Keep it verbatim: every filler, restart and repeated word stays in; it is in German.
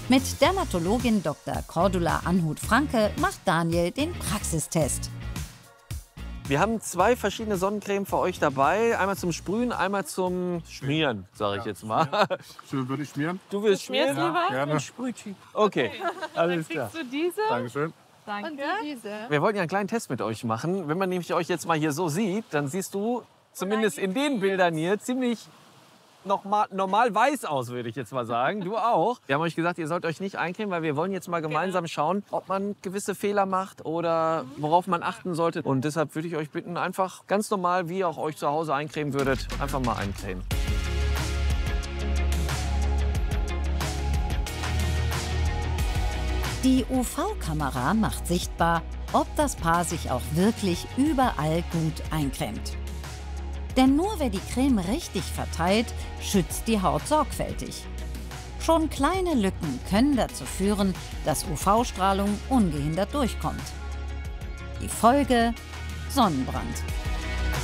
Mit Dermatologin Doktor Cordula Anhut-Franke macht Daniel den Praxistest. Wir haben zwei verschiedene Sonnencreme für euch dabei. Einmal zum Sprühen, einmal zum Schmieren, sage ich jetzt mal. So würde ich schmieren. Du willst schmieren? Ja, gerne. Okay, alles klar. Kriegst du diese? Dankeschön. Danke. Und die diese. Wir wollten ja einen kleinen Test mit euch machen. Wenn man nämlich euch jetzt mal hier so sieht, dann siehst du zumindest in den Bildern hier ziemlich noch mal, normal weiß aus, würde ich jetzt mal sagen. Du auch. Wir haben euch gesagt, ihr sollt euch nicht eincremen, weil wir wollen jetzt mal gemeinsam schauen, ob man gewisse Fehler macht oder worauf man achten sollte. Und deshalb würde ich euch bitten, einfach ganz normal, wie ihr auch euch zu Hause eincremen würdet, einfach mal eincremen. Die U V-Kamera macht sichtbar, ob das Paar sich auch wirklich überall gut eincremt. Denn nur wer die Creme richtig verteilt, schützt die Haut sorgfältig. Schon kleine Lücken können dazu führen, dass U V-Strahlung ungehindert durchkommt. Die Folge: Sonnenbrand.